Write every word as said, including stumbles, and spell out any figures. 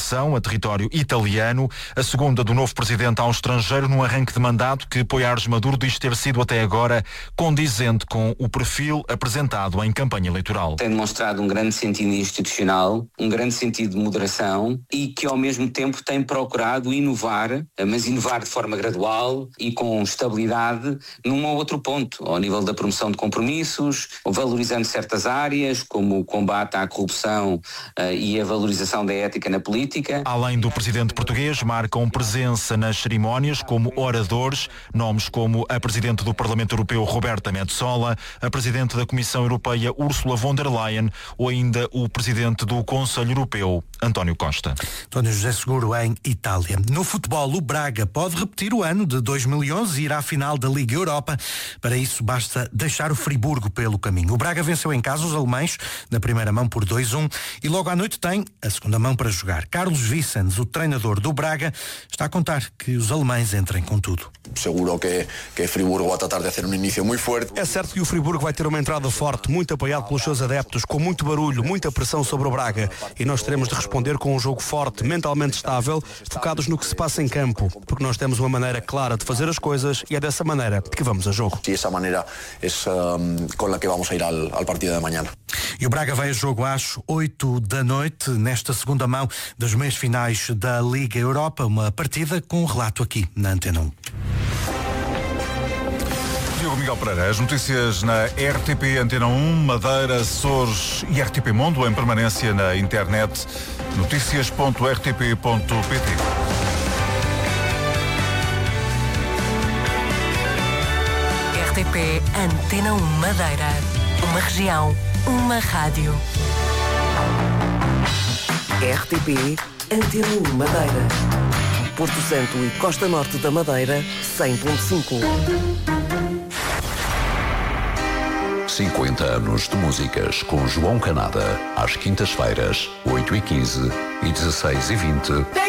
migração a território italiano. A segunda do novo presidente ao estrangeiro num arranque de mandato que Poiares Maduro diz ter sido até agora condizente com o perfil apresentado em campanha eleitoral. Tem demonstrado um grande sentido institucional, um grande sentido de moderação e que ao mesmo tempo tem procurado inovar, mas inovar de forma gradual e com estabilidade num ou outro ponto, ao nível da promoção de compromissos, valorizando certas áreas, como o combate à corrupção uh, e a valorização da ética na política. Além do presidente português, marcam presença nas cerimónias como oradores, nomes como a presidente do Parlamento Europeu, Roberta Metsola, a presidente da Comissão Europeia, Ursula von der Leyen, ou ainda o presidente do Conselho Europeu, António Costa. António José Seguro em Itália. No futebol, o Braga pode repetir o ano de dois mil e onze e ir à final da Liga Europa. Para isso, basta deixar o Friburgo pelo caminho. O Braga venceu em casa os alemães, na primeira mão por dois a um, e logo à noite tem a segunda mão para jogar. Carlos Vicens, o treinador do Braga, está a contar que os alemães entrem com tudo. Seguro que, que Friburgo vai tratar de fazer um início muito forte. É certo que o Friburgo vai ter uma entrada forte, muito apoiado pelos seus adeptos, com muito barulho, muita pressão sobre o Braga. E nós teremos de responder com um jogo forte, mentalmente estável, focados no que se passa em campo, porque nós temos uma maneira clara de fazer as coisas e é dessa maneira que vamos a jogo. E essa maneira é um, com a que vamos a ir ao, ao partido de amanhã. E o Braga vai a jogo às oito da noite, nesta segunda mão das meias finais da Liga Europa, uma partida com um relato aqui na Antena um. Diogo Miguel Pereira, as notícias na R T P Antena um, Madeira, Açores e R T P Mundo, em permanência na internet, notícias ponto r t p ponto p t. R T P Antena um Madeira. Uma região, uma rádio. R T P Antena um Madeira. Porto Santo e Costa Norte da Madeira, cem ponto cinco. cinquenta anos de músicas com João Canada, às quintas-feiras, oito e quinze e dezesseis e vinte.